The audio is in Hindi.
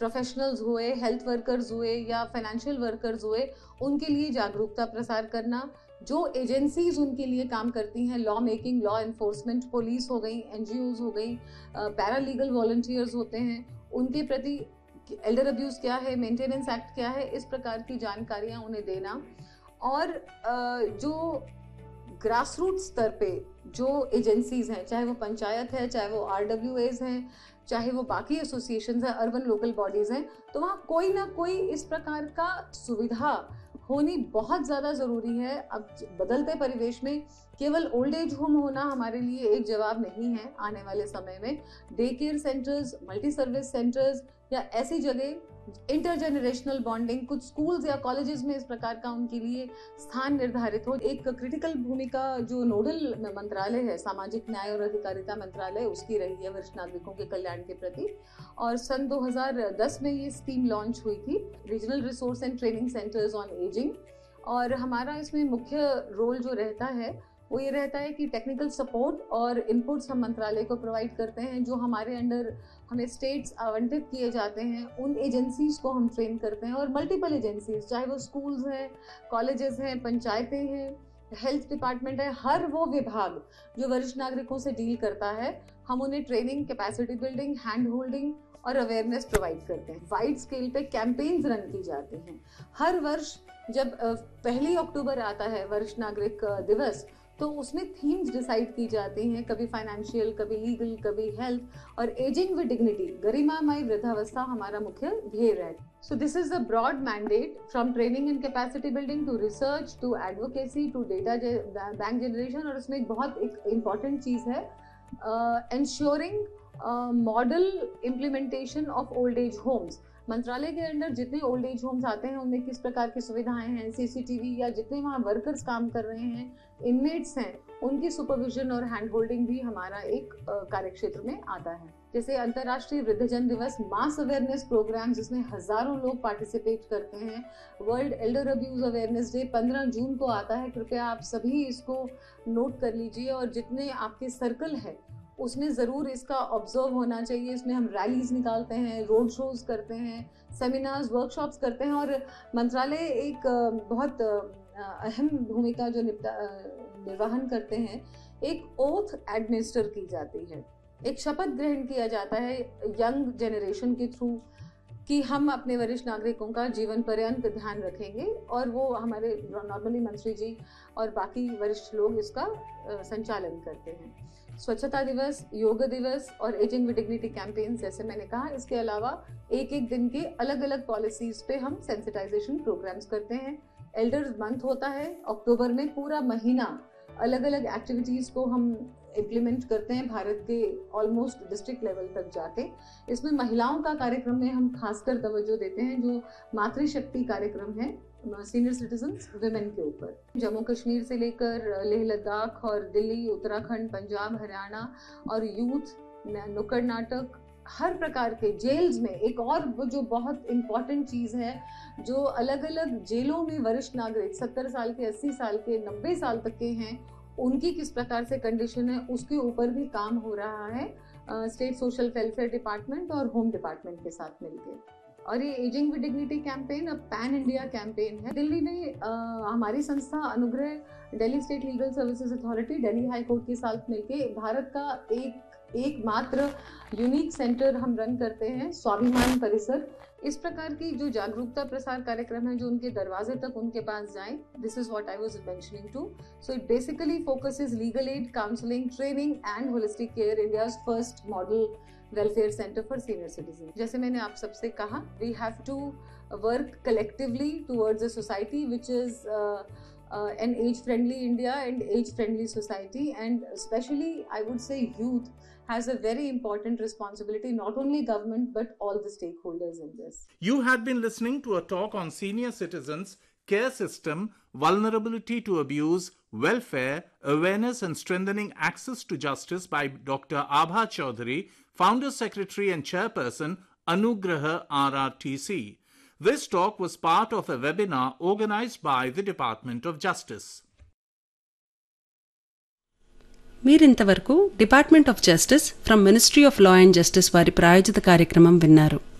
प्रोफेशनल्स हुए, हेल्थ वर्कर्स हुए या फाइनेंशियल वर्कर्स हुए, उनके लिए जागरूकता प्रसार करना। जो एजेंसीज उनके लिए काम करती हैं, law making, law enforcement, police हो गई, एनजीओज हो गई, पैरालीगल वॉलंटियर्स होते हैं, उनके प्रति एल्डर अब्यूज क्या है, मेंटेनेंस एक्ट क्या है, इस प्रकार की जानकारियां उन्हें देना। और जो ग्रास रूट स्तर पे जो एजेंसीज हैं, चाहे वो पंचायत है, चाहे वो RWAs हैं, चाहे वो बाकी एसोसिएशंस हैं, अर्बन लोकल बॉडीज हैं, तो वहाँ कोई ना कोई इस प्रकार का सुविधा होनी बहुत ज़्यादा ज़रूरी है। अब बदलते परिवेश में केवल ओल्ड एज होम होना हमारे लिए एक जवाब नहीं है। आने वाले समय में day care centres, multi service centres या ऐसी जगह, इंटरजेनरेशनल बॉन्डिंग, कुछ स्कूल्स या कॉलेजेस में इस प्रकार का उनके लिए स्थान निर्धारित हो। एक क्रिटिकल भूमिका जो नोडल मंत्रालय है, सामाजिक न्याय और अधिकारिता मंत्रालय, उसकी रही है वरिष्ठ नागरिकों के कल्याण के प्रति। और सन 2010 में ये स्कीम लॉन्च हुई थी, regional resource and training centres on ageing. और हमारा इसमें मुख्य रोल जो रहता है वो ये रहता है कि टेक्निकल सपोर्ट और इनपुट्स हम मंत्रालय को प्रोवाइड करते हैं। जो हमारे अंडर हमें स्टेट्स आवंटित किए जाते हैं, उन एजेंसीज को हम ट्रेन करते हैं। और मल्टीपल एजेंसीज, चाहे वो स्कूल्स हैं, कॉलेजेस हैं, पंचायतें हैं, हेल्थ डिपार्टमेंट है, हर वो विभाग जो वरिष्ठ नागरिकों से डील करता है, हम उन्हें training, capacity building, hand holding और अवेयरनेस प्रोवाइड करते हैं। वाइड स्केल पे कैंपेन्स रन की जाती हैं। हर वर्ष जब 1 अक्टूबर आता है वरिष्ठ नागरिक दिवस, तो उसमें थीम्स डिसाइड की जाती हैं, कभी फाइनेंशियल, कभी लीगल, कभी हेल्थ। और एजिंग विद डिग्निटी, गरिमामय वृद्धावस्था हमारा मुख्य ध्येय है। So this is the broad mandate, from training and capacity building to research to advocacy to data bank generation. और उसमें एक बहुत इम्पॉर्टेंट चीज है, ensuring model implementation of old age homes. मंत्रालय के अंदर जितने ओल्ड एज होम्स आते हैं उनमें किस प्रकार की सुविधाएं हैं, CCTV या जितने वहाँ वर्कर्स काम कर रहे हैं, इनमेट्स हैं, उनकी सुपरविजन और हैंड होल्डिंग भी हमारा एक कार्यक्षेत्र में आता है। जैसे अंतर्राष्ट्रीय वृद्धजन दिवस, मास अवेयरनेस प्रोग्राम जिसमें हजारों लोग पार्टिसिपेट करते हैं। World Elder abuse awareness day 15 जून को आता है। कृपया आप सभी इसको नोट कर लीजिए और जितने आपके सर्कल है उसमें ज़रूर इसका ऑब्जर्व होना चाहिए। इसमें हम रैलीज निकालते हैं, रोड शोज करते हैं, सेमिनार्स, वर्कशॉप्स करते हैं। और मंत्रालय एक बहुत अहम भूमिका जो निर्वहन करते हैं, एक ओथ एडमिनिस्टर की जाती है, एक शपथ ग्रहण किया जाता है यंग जनरेशन के थ्रू कि हम अपने वरिष्ठ नागरिकों का जीवन पर्यंत ध्यान रखेंगे। और वो हमारे नॉर्मली मंत्री जी और बाकी वरिष्ठ लोग इसका संचालन करते हैं। स्वच्छता दिवस, योग दिवस और एजिंग विद डिग्निटी कैंपेन, जैसे मैंने कहा, इसके अलावा एक एक दिन के अलग अलग पॉलिसीज पे हम सेंसिटाइजेशन प्रोग्राम्स करते हैं। एल्डर्स मंथ होता है अक्टूबर में, पूरा महीना अलग अलग एक्टिविटीज को हम इम्प्लीमेंट करते हैं भारत के ऑलमोस्ट डिस्ट्रिक्ट लेवल तक जाके। इसमें महिलाओं का कार्यक्रम में हम खासकर तवज्जो देते हैं, जो मातृशक्ति कार्यक्रम है सीनियर सिटीजन्स विमेन के ऊपर। जम्मू कश्मीर से लेकर लेह लद्दाख और दिल्ली, उत्तराखंड, पंजाब, हरियाणा और यूथ, नुक्कड़ नाटक, हर प्रकार के जेल्स में। एक और जो बहुत इम्पॉर्टेंट चीज़ है, जो अलग अलग जेलों में वरिष्ठ नागरिक 70 साल के, 80 साल के, 90 साल तक के हैं, उनकी किस प्रकार से कंडीशन है, उसके ऊपर भी काम हो रहा है स्टेट सोशल वेलफेयर डिपार्टमेंट और होम डिपार्टमेंट के साथ मिलकर। और ये एजिंग विद डिग्निटी कैंपेन अब पैन इंडिया कैंपेन है। दिल्ली ने हमारी संस्था अनुग्रह, Delhi state legal services authority, Delhi high court के साथ मिलकर भारत का एकमात्र यूनिक सेंटर हम रन करते हैं, स्वाभिमान परिसर। इस प्रकार की जो जागरूकता प्रसार कार्यक्रम है, जो उनके दरवाजे तक उनके पास जाएं, this is what I was mentioning to. So it basically focuses legal aid, counselling, training and holistic care, India's first model welfare centre for senior citizen. जैसे मैंने आप सबसे कहा, we have to work collectively towards a society which is an age-friendly India and age-friendly society, and especially I would say youth has a very important responsibility, not only government but all the stakeholders in this. You had been listening to a talk on senior citizens, care system, vulnerability to abuse, welfare, awareness and strengthening access to justice by Dr. Abha Chaudhary, Founder Secretary and Chairperson, Anugraha RRTC. This talk was part of a webinar organized by the Department of Justice. మీరింతవరకు department of justice from ministry of law and justice వారి ప్రాయోజిత కార్యక్రమం విన్నారు.